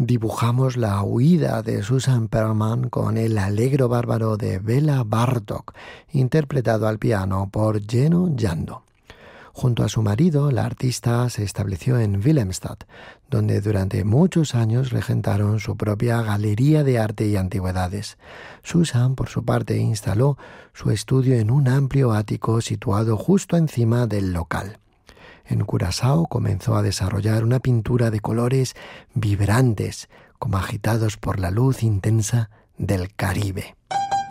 dibujamos la huida de Susan Perlman con el Allegro bárbaro de Béla Bartók, interpretado al piano por Jenno Jando. Junto a su marido, la artista se estableció en Wilhelmstad, donde durante muchos años regentaron su propia galería de arte y antigüedades. Susan, por su parte, instaló su estudio en un amplio ático situado justo encima del local. En Curazao comenzó a desarrollar una pintura de colores vibrantes, como agitados por la luz intensa del Caribe.